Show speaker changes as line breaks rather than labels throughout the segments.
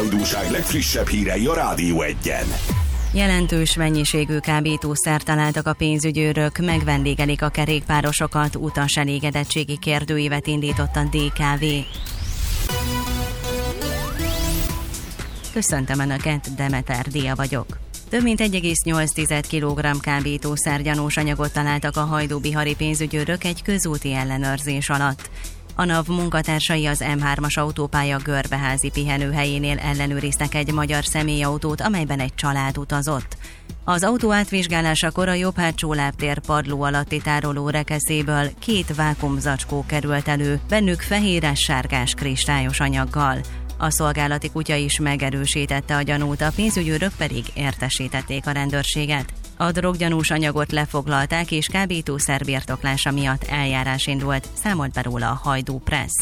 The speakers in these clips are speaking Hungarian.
hajdúság legfrissebb hírei a Rádió Egyen.
Jelentős mennyiségű kábítószert találtak a pénzügyőrök, megvendégelik a kerékpárosokat, utas elégedettségi kérdőívet indított a DKV. Köszöntöm Önöket, Demeter Dia vagyok. Több mint 1,8 kg kábítószer gyanús anyagot találtak a hajdúbihari pénzügyőrök egy közúti ellenőrzés alatt. A NAV munkatársai az M3-as autópálya Görbeházi pihenőhelyénél ellenőriztek egy magyar személyautót, amelyben egy család utazott. Az autó átvizsgálásakor a jobb hátsó lábtér padló alatti tároló rekeszéből 2 vákuumzacskó került elő, bennük fehéres-sárgás kristályos anyaggal. A szolgálati kutya is megerősítette a gyanút, a pénzügyőrök pedig értesítették a rendőrséget. A droggyanús anyagot lefoglalták, és kábítószer birtoklása miatt eljárás indult, számolt be róla a Hajdú Press.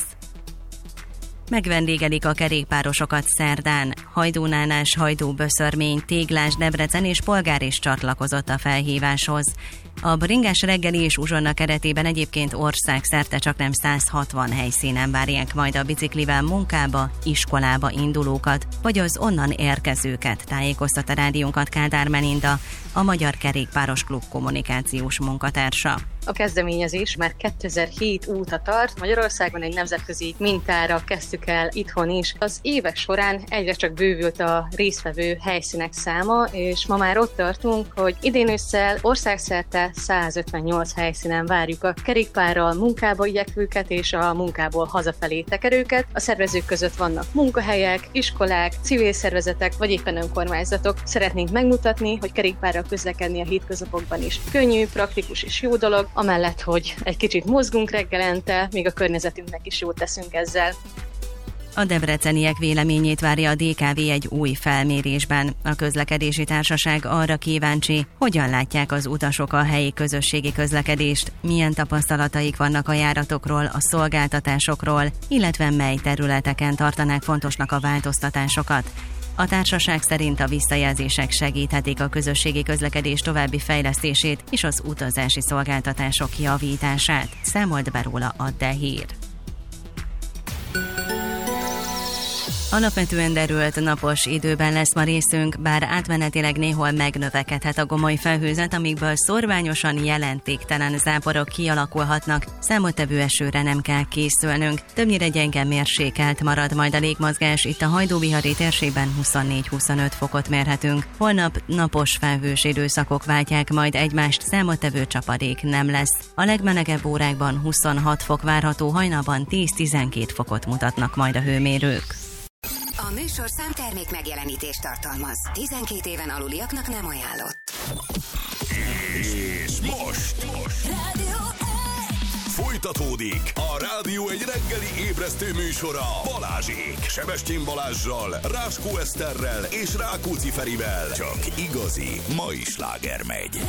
Megvendégelik a kerékpárosokat szerdán. Hajdúnánás, Hajdú-Böszörmény, Téglás, Debrecen és Polgár is csatlakozott a felhíváshoz. A bringás reggeli és uzsonna keretében egyébként országszerte csaknem 160 helyszínen várják majd a biciklivel munkába, iskolába indulókat, vagy az onnan érkezőket, tájékoztat a rádiónkat Kádár Melinda, a Magyar Kerékpáros Klub kommunikációs munkatársa.
A kezdeményezés már 2007 óta tart, Magyarországon egy nemzetközi mintára kezdtük el itthon is. Az évek során egyre csak bővült a résztvevő helyszínek száma, és ma már ott tartunk, hogy idén ősszel országszerte 158 helyszínen várjuk a kerékpárral munkába igyekvőket és a munkából hazafelé tekerőket. A szervezők között vannak munkahelyek, iskolák, civil szervezetek vagy éppen önkormányzatok. Szeretnénk megmutatni, hogy kerékpárral közlekedni a hétköznapokban is könnyű, praktikus és jó dolog, amellett, hogy egy kicsit mozgunk reggelente, még a környezetünknek is jót teszünk ezzel.
A debreceniek véleményét várja a DKV egy új felmérésben. A közlekedési társaság arra kíváncsi, hogyan látják az utasok a helyi közösségi közlekedést, milyen tapasztalataik vannak a járatokról, a szolgáltatásokról, illetve mely területeken tartanák fontosnak a változtatásokat. A társaság szerint a visszajelzések segíthetik a közösségi közlekedés további fejlesztését és az utazási szolgáltatások javítását, számolt be róla a De Hír. Alapvetően derült napos időben lesz ma részünk, bár átmenetileg néhol megnövekedhet a gomoly felhőzet, amikből szorványosan jelentéktelen záporok kialakulhatnak, számottevő esőre nem kell készülnünk. Többnyire gyenge mérsékelt marad majd a légmozgás, itt a hajdúbihari térségben 24-25 fokot mérhetünk. Holnap napos felhős időszakok váltják majd egymást, számottevő csapadék nem lesz. A legmelegebb órákban 26 fok várható, hajnalban 10-12 fokot mutatnak majd a hőmérők.
A műsorszám termék megjelenítést tartalmaz. 12 éven aluliaknak nem ajánlott.
És most folytatódik a Rádió egy reggeli ébresztő műsora Balázsék. Sebestyén Balázssal, Ráskó Eszterrel és Rákóczi Ferivel. Csak igazi mai sláger megy.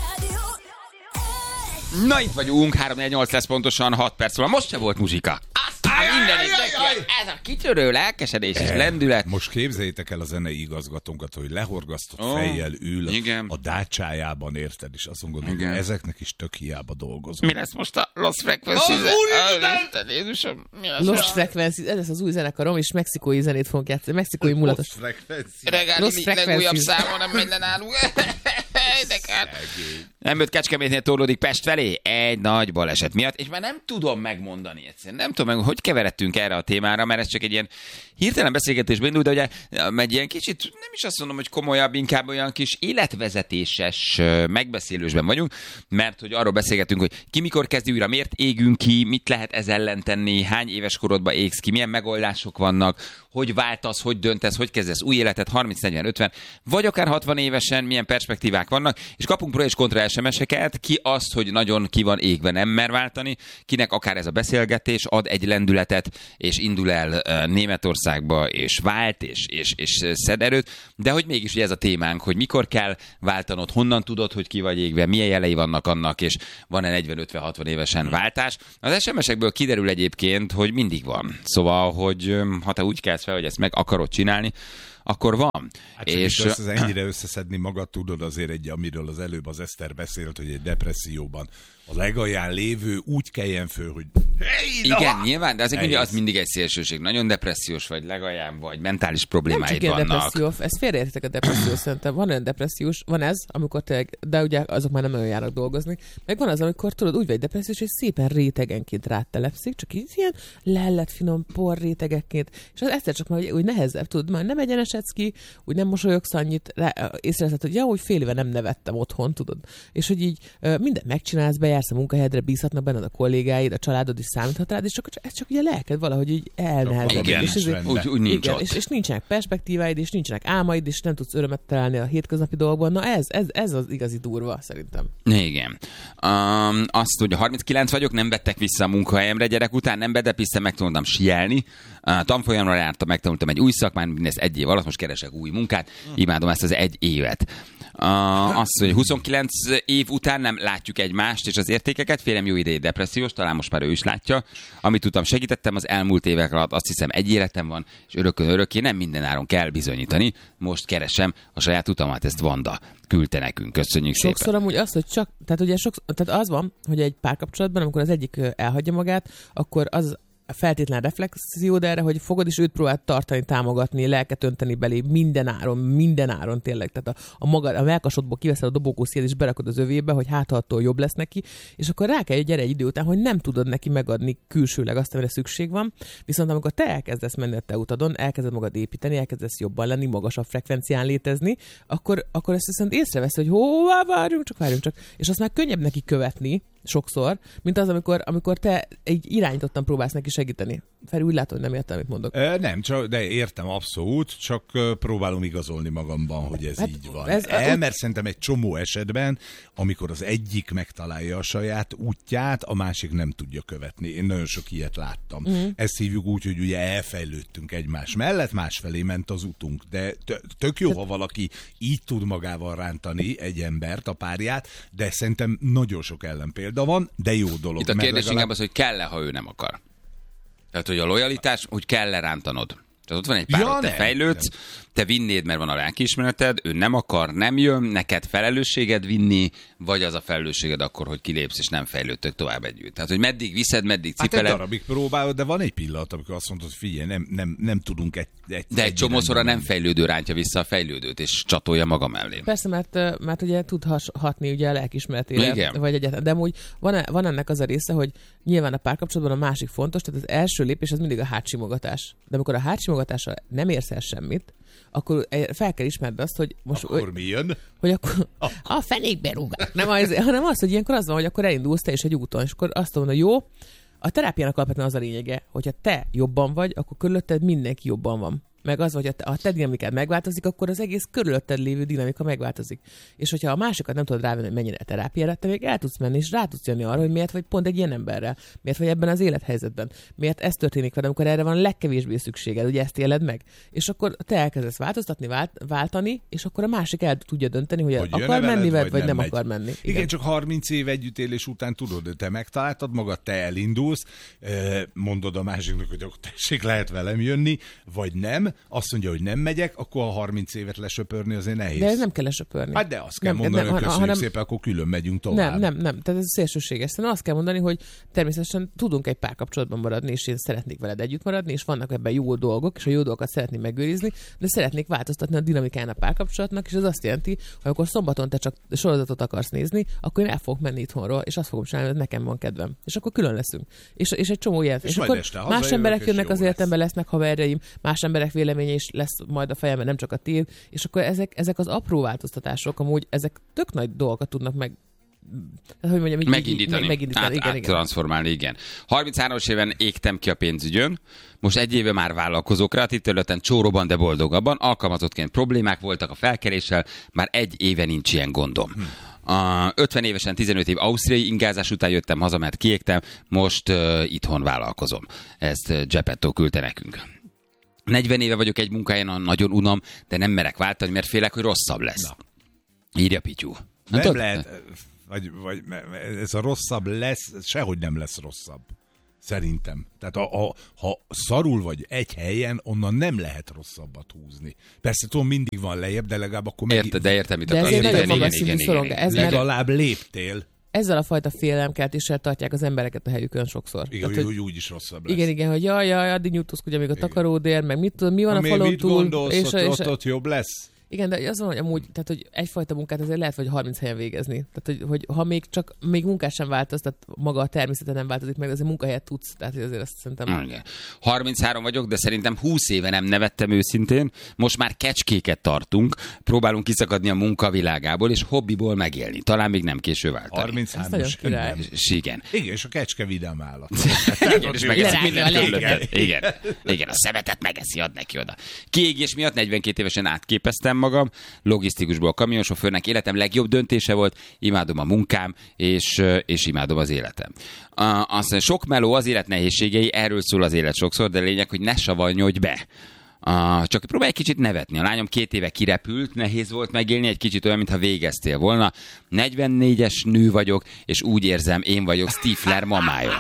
Na itt vagyunk, 3-4-8 lesz pontosan 6 perc van. Most se volt muzsika. Ez a kitörő lelkesedés és lendület.
Most képzeljétek el a zenei igazgatónkat, hogy lehorgasztott fejjel ül a dácsájában, érted? És azt mondod, hogy ezeknek is tök hiába dolgozom.
Mi lesz most a Lost Frequencies? Jézusom, mi lesz?
Lost Frequencies, ez lesz az új zenekarom, és mexikói zenét fogunk játszani. Mexikói mulatos.
Regáli legújabb számon nem megy le nálunk. Nem Kecskemétnél torlódik Pest felé egy nagy baleset miatt, és már nem tudom megmondani egyszerűen. Nem tudom meg, hogy keveredtünk erre a témára, mert ez csak egy ilyen hirtelen beszélgetésben indul, de ugye egy ilyen kicsit, nem is azt mondom, hogy komolyabb, inkább olyan kis életvezetéses megbeszélősben vagyunk, mert hogy arról beszélgetünk, hogy ki mikor kezdi újra, miért égünk ki, mit lehet ez ellen tenni, hány éves korodban égsz ki, milyen megoldások vannak, hogy váltasz, hogy döntesz, hogy kezdesz új életet 30-40-50, vagy akár 60 évesen, milyen perspektívák vannak, és kapunk pro és kontra SMS-eket, ki azt, hogy nagyon ki van égve, nem mer váltani, kinek akár ez a beszélgetés ad egy lendületet, és indul el Németországba, és vált, és szed erőt, de hogy mégis ugye ez a témánk, hogy mikor kell váltanod, honnan tudod, hogy ki vagy égve, milyen jelei vannak annak, és van-e 40-50-60 évesen váltás. Az SMS-ekből kiderül egyébként, hogy mindig van. Szóval, hogy ha te úgy kelsz fel, hogy ezt meg akarod csinálni, akkor van.
Hát és ennyire összeszedni magad, tudod azért amiről az előbb az Eszter beszélt, hogy egy depresszióban a legalján lévő úgy keljen föl, hogy
igen, nyilván, de azért az mindig egy szélsőség. Nagyon depressziós vagy legalján, vagy mentális problémáid vannak. Nem csak
depresszió, ezt félreértek a depresszió, szerintem van olyan depressziós, van ez, amikor de ugye azok már nem olyan járnak dolgozni, meg van az, amikor tudod, úgy vagy depressziós, és szépen rétegenként rátelepszik, csak így ilyen lellet finom por rétegekként, és az egyszer csak már úgy nehezebb, tudod, már nem egyenesedsz ki, úgy nem mosolyogsz annyit, észreveszed, hogy úgy fél éve nem nevettem otthon, tudod, és hogy így mindent megcsinálsz, bejársz a munkahelyedre, bízhatnak benned a kollégáid, a családod is számíthat rád, és ez csak ugye lelked valahogy így elnehezedik.
Igen, úgy nincs ott.
És nincsenek perspektíváid, és nincsenek álmaid, és nem tudsz örömet találni a hétköznapi dolgokban. Na ez az igazi durva, szerintem.
Igen. Azt, hogy 39 vagyok, nem vettek vissza a munkahelyemre gyerek után, nem bedepiztem, megtanultam síelni. Tanfolyamra jártam, megtanultam egy új szakmát, mindez 1 év alatt, most keresek új munkát, imádom ezt az 1 évet. Azt, hogy 29 év után nem látjuk egymást és az értékeket, férjem jó ideig depressziós, talán most már ő is látja. Amit tudtam, segítettem az elmúlt évek alatt, azt hiszem 1 életem van, és örökké nem minden áron kell bizonyítani. Most keresem a saját utamat, ezt Vanda küldte nekünk. Köszönjük szépen.
Sokszor amúgy az, hogy csak, tehát ugye tehát az van, hogy egy párkapcsolatban, amikor az egyik elhagyja magát, akkor az feltétlen reflexió, de erre, hogy fogod és őt próbáld tartani, támogatni, lelket önteni belé minden áron tényleg. Tehát a melkasodból kiveszed a dobókószíjat és berakod az övébe, hogy hát attól jobb lesz neki, és akkor rá kell gyere egy idő után, hogy nem tudod neki megadni külsőleg azt, amire szükség van. Viszont amikor te elkezdesz menni a te utadon, elkezded magad építeni, elkezdesz jobban lenni, magasabb frekvencián létezni, akkor ezt viszont észrevesz, hogy hová várjunk csak. És azt már könnyebb neki követni, sokszor, mint az, amikor te egy irányítottan próbálsz neki segíteni. Feri, úgy látom, hogy nem értem, amit mondok.
Nem, de értem abszolút, csak próbálom igazolni magamban, hogy ez így van. Mert szerintem egy csomó esetben, amikor az egyik megtalálja a saját útját, a másik nem tudja követni. Én nagyon sok ilyet láttam. Ezt hívjuk úgy, hogy ugye elfejlődtünk egymás mellett, másfelé ment az utunk. De tök jó, ha valaki így tud magával rántani egy embert, a párját, de szerintem nagyon sok ellenpélda van, de jó dolog.
Itt a kérdés inkább az, hogy kell-e, ha ő nem akar. Tehát, hogy a lojalitás, hogy kell-e rántanod. Tehát ott van egy pár, te fejlődsz, te vinnéd, mert van a lelkiismereted, ő nem akar, nem jön, neked felelősséged vinni, vagy az a felelősséged akkor, hogy kilépsz, és nem fejlődtök tovább együtt. Tehát, hogy meddig viszed, meddig cipeled.
Hát egy darabig próbálod, de van egy pillanat, amikor azt mondod, hogy figyelj, nem tudunk
de egy csomószor a nem fejlődő rántja vissza a fejlődőt, és csatolja maga mellé.
Persze, mert ugye tud hatni ugye a lelkiismeretére, vagy egyáltalán. De amúgy van ennek az a része, hogy nyilván a párkapcsolatban a másik fontos, tehát az első lépés az mindig a hátsimogatás. De amikor a hátsimogatásra nem érsz el semmit, akkor fel kell ismerned azt, hogy most...
Akkor mi jön?
Hogy akkor a fenékbe rúgák. Hanem az, hogy ilyenkor az van, hogy akkor elindulsz te is egy úton, és akkor azt mondod, hogy jó, a terápiának alapvetően az a lényege, hogyha te jobban vagy, akkor körülötted mindenki jobban van. Meg az, hogy ha te dinamikád megváltozik, akkor az egész körülötted lévő dinamika megváltozik. És hogyha a másikat nem tudod rávenni, hogy mennyire terápiára, te még el tudsz menni, és rá tudsz jönni arra, hogy miért vagy pont egy ilyen emberrel, miért vagy ebben az élethelyzetben, miért ez történik veled, amikor erre van legkevésbé szükséged, ugye ezt éled meg. És akkor te elkezdesz változtatni, váltani, és akkor a másik el tudja dönteni, hogy akar menni vagy nem akar menni.
Igen, csak 30 év együttélés után tudod, te megtaláltad magad, te elindulsz, mondod a másiknak, hogy tessék, lehet velem jönni, vagy nem. Azt mondja, hogy nem megyek, akkor a 30 évet lesöpörni azért nehéz.
De ez nem kell lesöpörni.
Hát de azt kell mondani, hogy köszönjük szépen, akkor külön megyünk tovább.
Nem. Tehát ez szélsőséges. Szerintem azt kell mondani, hogy természetesen tudunk egy párkapcsolatban maradni, és én szeretnék veled együtt maradni, és vannak ebben jó dolgok, és a jó dolgokat szeretném megőrizni, de szeretnék változtatni a dinamikán a párkapcsolatnak, és ez azt jelenti, hogy akkor szombaton te csak sorozatot akarsz nézni, akkor én el fogok menni itthonról, és azt fogom csinálni, hogy nekem van kedvem. És akkor külön leszünk. És egy csomó ilyet. És akkor más emberek jönnek az életembe, lesznek haverjaim, más emberek véleménye is lesz majd a fejemben, nem csak a tiéd, és akkor ezek az apró változtatások, amúgy ezek tök nagy dolgokat tudnak
megindítani. Igen. Transformálni, igen. 33-as éven égtem ki a pénzügyön, most 1 éve már vállalkozó, kreatív területen csóróban, de boldogabban, alkalmazottként problémák voltak a felkeréssel, már 1 éve nincs ilyen gondom. 50 évesen 15 év ausztriai ingázás után jöttem haza, mert kiégtem, most itthon vállalkozom. Ezt Geppetto küldte nekünk. 40 éve vagyok egy munkáján, nagyon unom, de nem merek váltani, mert félek, hogy rosszabb lesz. Na. Írja Pityu.
Nem lehet, vagy ez a rosszabb lesz, sehogy nem lesz rosszabb. Szerintem. Tehát ha szarul vagy egy helyen, onnan nem lehet rosszabbat húzni. Persze tudom, mindig van lejjebb, de legalább akkor
értem, mit
akarsz. De ez egy nagyon magas
szintű
szorongás.
Legalább léptél.
Ezzel a fajta félelemkeltéssel tartják az embereket a helyükön sokszor.
Igen, hogy úgy is rosszabb lesz.
Igen, hogy jaj, addig nyújtózkodja még a takaródér, meg mit tudom, mi van a falon
mit
túl.
Gondolsz, ott jobb lesz?
Igen, de az van, hogy amúgy, tehát, hogy egyfajta munkát azért lehet, hogy 30 helyen végezni. Tehát, hogy ha még munkás sem változ, tehát maga a természete nem változik meg, azért munkahelyet tudsz. Tehát azért azt szerintem...
Igen. 33 vagyok, de szerintem 20 éve nem nevettem őszintén. Most már kecskéket tartunk, próbálunk kiszakadni a munkavilágából, és hobbiból megélni. Talán még nem késő váltani.
33-as nem.
Igen.
Igen, és a kecske vidám állat.
Igen, és megeszik minden körülöttet. Igen, a szemetet megeszi, ad neki oda. Kiégés miatt 42 évesen átképeztem magam, logisztikusból kamionsofőrnek, életem legjobb döntése volt, imádom a munkám, és imádom az életem. Aztán sok meló, az élet nehézségei, erről szól az élet sokszor, de lényeg, hogy ne savanyodj be. Csak próbálj egy kicsit nevetni. A lányom 2 éve kirepült, nehéz volt megélni, egy kicsit olyan, mintha végeztél volna. 44-es nő vagyok, és úgy érzem, én vagyok Stifler mamája.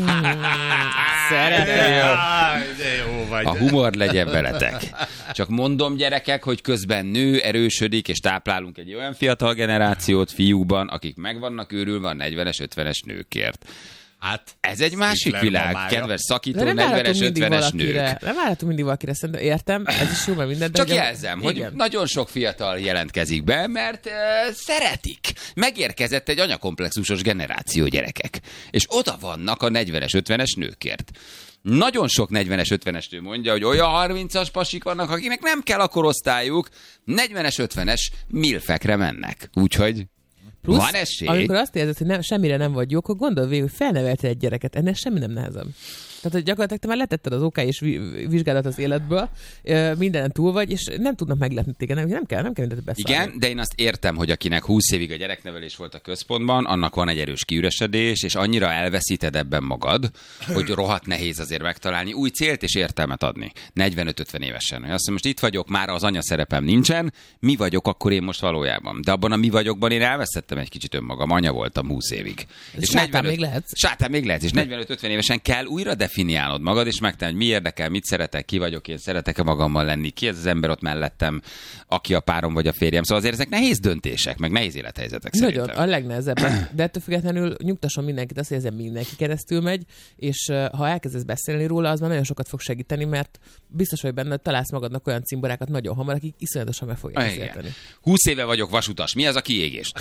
A humor legyen veletek. Csak mondom, gyerekek, hogy közben nő, erősödik, és táplálunk egy olyan fiatal generációt fiúkban, akik meg vannak őrülve a 40-es, 50-es nőkért. Hát, ez egy másik világ, mamája. Kedves szakító, 40-es, 50-es nők.
Nem várhatunk mindig valakire, szerintem értem, ez is jó, mert minden.
Csak jelzem, hogy nagyon sok fiatal jelentkezik be, mert szeretik. Megérkezett egy anyakomplexusos generáció, gyerekek. És oda vannak a 40-es, 50-es nőkért. Nagyon sok 40-es, 50-es nő mondja, hogy olyan 30-as pasik vannak, akiknek nem kell a korosztályuk, 40-es, 50-es milfekre mennek. Úgyhogy...
Plusz,
van esély.
Amikor azt érzed, hogy semmire nem vagy jó, akkor gondold végül, hogy felneveltél egy gyereket. Ennél semmi nem nehezebb. Tehát, hogy gyakorlatilag te már letetted az OK és vizsgálat az életből, mindenen túl vagy, és nem tudnak meglepni téged, nem kell mindent beszállni.
Igen, de én azt értem, hogy akinek 20 évig a gyereknevelés volt a központban, annak van egy erős kiüresedés, és annyira elveszíted ebben magad, hogy rohadt nehéz azért megtalálni új célt és értelmet adni. 45-50 évesen. Azt mondom, most itt vagyok, már az anya szerepem nincsen, mi vagyok akkor én most valójában. De abban a mi vagyokban én elvesztettem egy kicsit önmagam, anya voltam 20 évig.
És sátán még lehetsz.
Sátán még lehetsz, és 45-50 évesen kell újra definiálnod magad, és megtenni, hogy mi érdekel, mit szeretek, ki vagyok én, szeretek-e magammal lenni, ki ez az ember ott mellettem, aki a párom vagy a férjem. Szóval azért ezek nehéz döntések, meg nehéz élethelyzetek szerintem.
Nagyon, a legnehezebb. De ettől függetlenül nyugtasson mindenkit, azt, hogy ezen mindenki keresztül megy, és ha elkezdesz beszélni róla, az már nagyon sokat fog segíteni, mert biztos vagy benne, találsz magadnak olyan cimborákat nagyon hamar, akik iszonyatosan meg fogják érteni.
20 éve vagyok vasutas. Mi az a kiégés?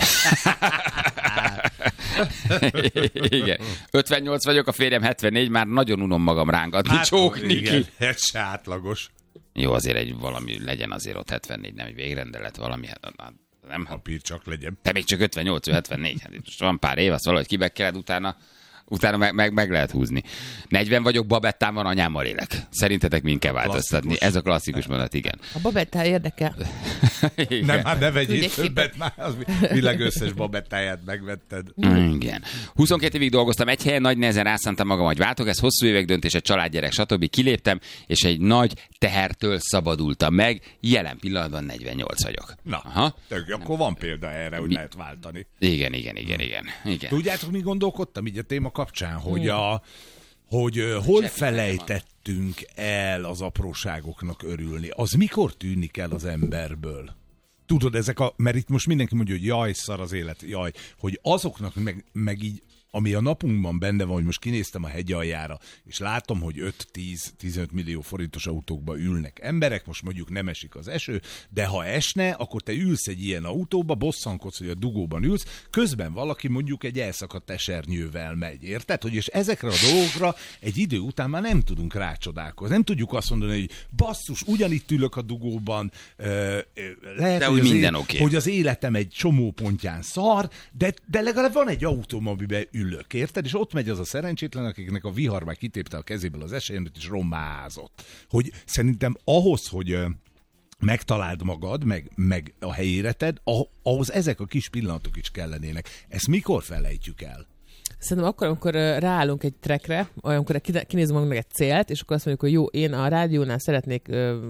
Igen. 58 vagyok, a férjem 74, már nagyon unom magam rángatni, csókni.
Igen, ez se átlagos.
Jó, azért egy valami legyen azért ott 74, nem egy végrendelet, valami, nem?
Papír csak legyen.
Te még csak 58 vagy 74, hát most van pár év, azt valahogy kibekkeled, utána meg lehet húzni. 40 vagyok, babettán van, anyámmal élek. Szerintetek mind kell változtatni? Ez a klasszikus mondat, igen.
A babettá érdekel.
Nem, hát ne vegyél többet, már az világ összes babettáját megvetted.
Igen. 22 évig dolgoztam egy helyen, nagy nehezen rászántam magam, hogy váltok, ez hosszú évek döntése, családgyerek, stb. Kiléptem, és egy nagy tehertől szabadultam meg. Jelen pillanatban 48 vagyok.
Na, akkor van példa erre, hogy lehet váltani.
Igen.
Tudjátok, mi gondolkodtam így a téma kapcsán, hogy hol felejtettünk el az apróságoknak örülni? Az mikor tűnik el az emberből? Tudod, mert itt most mindenki mondja, hogy jaj, szar az élet, jaj, hogy azoknak meg így, ami a napunkban benne van, hogy most kinéztem a hegy aljára, és látom, hogy 5-10-15 millió forintos autókba ülnek emberek, most mondjuk nem esik az eső, de ha esne, akkor te ülsz egy ilyen autóba, bosszankodsz, hogy a dugóban ülsz, közben valaki mondjuk egy elszakadt esernyővel megy, érted? És ezekre a dolgokra egy idő után már nem tudunk rácsodálkozni. Nem tudjuk azt mondani, hogy basszus, ugyanitt ülök a dugóban, lehet, hogy az életem egy csomó pontján szar, de legalább van egy autóm, amiben ülök, érted? És ott megy az a szerencsétlen, akiknek a vihar már kitépte a kezéből az esernyőt, és rommázott. Hogy szerintem ahhoz, hogy megtaláld magad, meg a helyére tedd, ahhoz ezek a kis pillanatok is kellenének. Ezt mikor felejtjük el?
Szerintem akkor, amikor ráállunk egy trackre, amikor kinézünk magunknak egy célt, és akkor azt mondjuk, hogy jó, én a rádiónál szeretnék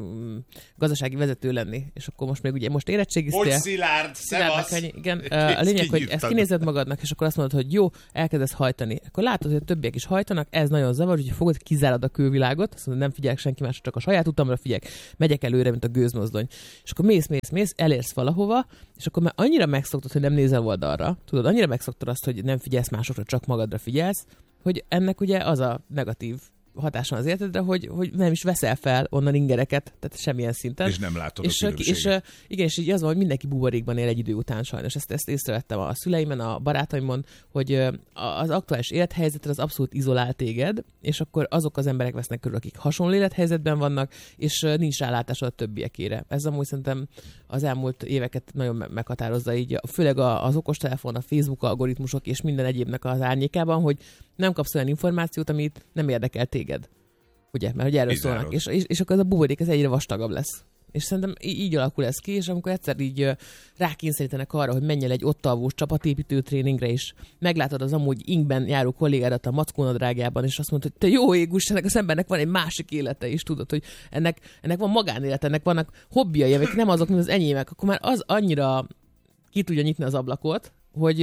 gazdasági vezető lenni, és akkor most még ugye érettségiztél.
Hogy Szilárd, szevasz!
Igen, a lényeg, hogy ezt kinézed magadnak, és akkor azt mondod, hogy jó, elkezdesz hajtani. Akkor látod, hogy a többiek is hajtanak, ez nagyon zavar, hogy fogod, kizárad a külvilágot, azt mondod, nem figyelek senki más, csak a saját utamra figyelek, megyek előre, mint a gőzmozdony. És akkor mész, elérsz valahova, és akkor már annyira megszoktad, hogy nem nézel oldalra, tudod, annyira megszoktad azt, hogy nem figyelsz másokra, csak magadra figyelsz, hogy ennek ugye az a negatív hatása az életedre, hogy nem is veszel fel onnan ingereket, tehát semmilyen szinten.
És nem látod a különbséget.
Igen, és így az van, hogy mindenki buborékban él egy idő után sajnos. Ezt észrevettem a szüleimen, a barátaimon, hogy az aktuális élethelyzetre az abszolút izolál téged, és akkor azok az emberek vesznek körül, akik hasonló élethelyzetben vannak, és nincs rálátásod a többiekére. Ez amúgy szerintem az elmúlt éveket nagyon meghatározza így, főleg az okostelefon, a Facebook algoritmusok és minden egyébnek az árnyékában, hogy nem kapsz olyan információt, amit nem érdekel téged. Ugye? Mert hogy erről szólnak. És akkor ez a buborék ez egyre vastagabb lesz. És szerintem így alakul ez ki, és amikor egyszer így rákényszerítenek arra, hogy menj el egy ott alvós csapatépítő tréningre, és meglátod az amúgy inkben járó kollégádat a mackónadrágjában, és azt mondod, hogy te jó égus, ennek az embernek van egy másik élete is, tudod, hogy ennek van magánélete, ennek vannak hobbiai, amik nem azok, mint az enyémek, akkor már az annyira ki tudja nyitni az ablakot, hogy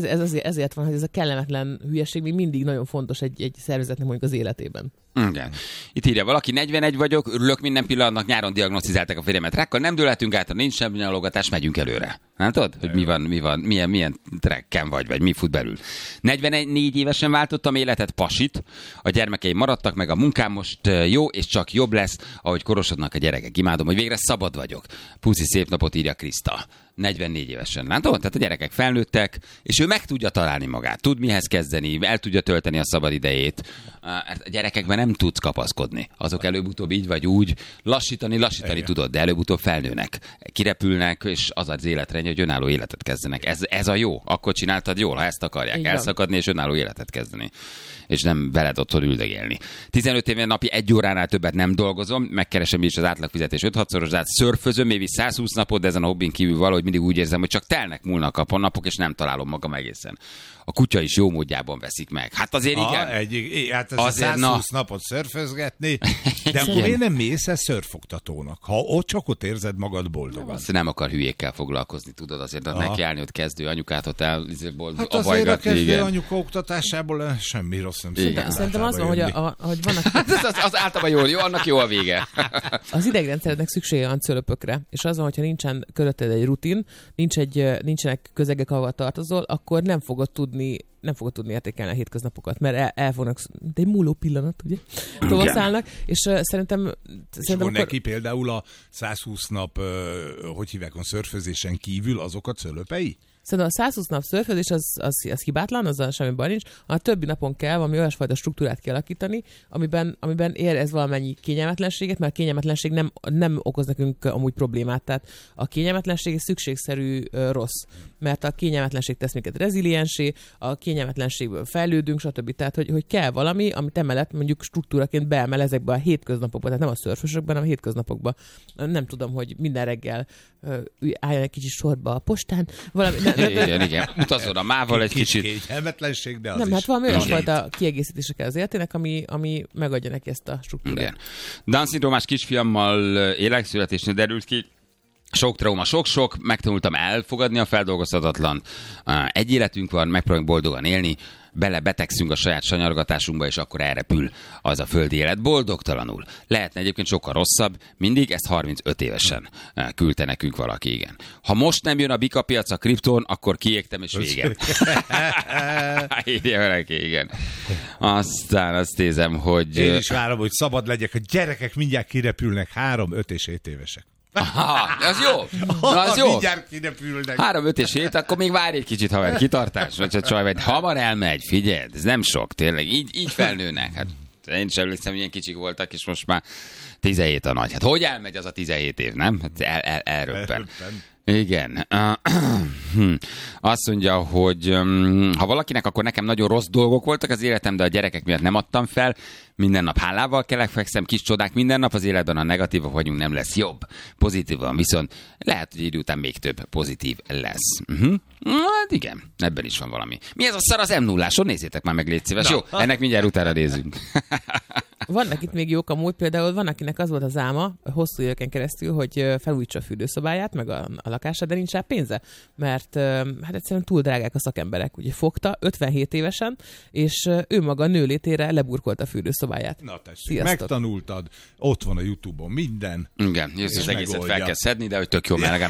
ezért van, hogy ez a kellemetlen hülyeség még mindig nagyon fontos egy szervezetnek mondjuk az életében.
Igen. Itt írja valaki, 41 vagyok, örülök minden pillanatnak, nyáron diagnosztizálták a férjemet rákkal, nem dőlhetünk át, nincs semmi nyalogatás, megyünk előre. Látod, hogy mi van, milyen trekken vagy mi fut belül. 44 évesen váltottam életet, pasit, a gyermekeim maradtak, meg a munkám most jó, és csak jobb lesz, ahogy korosodnak a gyerekek. Imádom, hogy végre szabad vagyok. Puszi, szép napot, írja Kriszta. 44 évesen, látod? Tehát a gyerekek felnőttek, és ő meg tudja találni magát, tud mihez kezdeni, el tudja tölteni a szabad idejét. A gyerekekben nem tudsz kapaszkodni. Azok előbb-utóbb így vagy úgy, lassítani tudod, de előbb-utóbb felnőnek, kirepülnek, és az az életre, hogy önálló életet kezdenek. Ez a jó. Akkor csináltad jól, ha ezt akarják. Igen. Elszakadni és önálló életet kezdeni. És nem veled otthon üldögélni. 15 éven napi 1 óránál többet nem dolgozom, megkeresem is az átlagfizetés 5-6-szoros, de szörfözöm, évi 120 napot, de ezen a hobbin kívül valahogy mindig úgy érzem, hogy csak telnek múlnak a napok, és nem találom magam egészen. A kutya is jó módjában veszik meg. Hát azért igen.
Hát ez azért, 120 napot szörfözgetni, de akkor miért nem mész el szörfoktatónak? Ha csak ott érzed magad boldogan.
Azt nem akar hülyékkel foglalkozni, tudod, azért nekiállni ott kezdő anyukát ott el,
hát azért a kezdő anyuka oktatásából semmi rossz nem
Szerintem az van, hogy vannak...
az általában jó, annak jó a vége.
Az idegrendszerednek szüksége van cölöpökre, és az van, hogyha nincsen körülötted egy rutin, nincsenek közegek, ahol tartozol, akkor nem fogod tudni értékelni a hétköznapokat, mert el fognak, mint egy múló pillanat, ugye? Tovaszállnak, és szerintem
akkor neki például a 120 nap, hogy hívják, a szörfözésen kívül azok a cölöpei?
Szerintem a 120 nap szörfözés az hibátlan, azzal semmi baj nincs. A többi napon kell valami olyasfajta struktúrát kialakítani, amiben érez valamennyi kényelmetlenséget, mert a kényelmetlenség nem okoz nekünk amúgy problémát. Tehát a kényelmetlenség szükségszerű rossz, mert a kényelmetlenség tesz minket reziliensé, a kényelmetlenségből fejlődünk, stb. Tehát, hogy kell valami, amit emellett mondjuk struktúraként beemel ezekbe a hétköznapokba, tehát nem a szörfösökben, hanem a hétköznapokban. Nem tudom, hogy minden reggel álljon egy kicsit sorba a postán, valami.
Igen. Utazzon a mával egy kicsit.
Kényelmetlenség, de az
nem,
is.
Hát valami olyasfajta kiegészítése kell az életének, ami megadja neki ezt a struktúrát.
Igen. Down-szindrómás kisfiammal élek, születésnél derült ki. Sok trauma, sok, megtanultam elfogadni a feldolgozhatatlan. Egy életünk van, megpróbálunk boldogan élni, betegszünk a saját sanyargatásunkba, és akkor elrepül az a földi élet boldogtalanul. Lehetne egyébként sokkal rosszabb, mindig ezt 35 évesen küldte nekünk valaki, igen. Ha most nem jön a bika piac, a kriptón, akkor kiégtem, és vége. Írja valaki, igen. Aztán azt nézem, hogy...
Én is várom, hogy szabad legyek, a gyerekek mindjárt kirepülnek, 3, 5 és 7 évesek.
Aha, az jó. Az jó.
3,
5 és 7, akkor még várj egy kicsit, haver, kitartás, vagy a csaj, vagy hamar elmegy, figyeld, ez nem sok, tényleg, így felnőnek. Hát én sem emlékszem, milyen kicsik voltak, és most már 17 a nagy. Hát hogy elmegy az a 17 év, nem? Hát elröppen. Igen. Azt mondja, hogy ha valakinek, akkor nekem nagyon rossz dolgok voltak az életem, de a gyerekek miatt nem adtam fel. Minden nap hálával kelek, fekszem, kis csodák minden nap az életben, ha negatívak vagyunk, nem lesz jobb. Pozitívan viszont lehet, hogy idő után még több pozitív lesz. Hát igen, ebben is van valami. Mi ez a szar az M0-áson? Nézzétek már meg, légy szíves. Jó, ennek mindjárt utána nézzünk.
Vannak itt még jók amúgy, például van, akinek az volt az álma hosszú éveken keresztül, hogy felújítsa a fürdőszobáját, meg a lakását, de nincs rá pénze, mert hát egyszerűen túl drágák a szakemberek. Ugye fogta 57 évesen, és ő maga nőlétére leburkolta a fürdőszobáját.
Na tessék, megtanultad, ott van a YouTube-on minden.
Igen, és az egészet fel kell szedni, de hogy tök jó, mert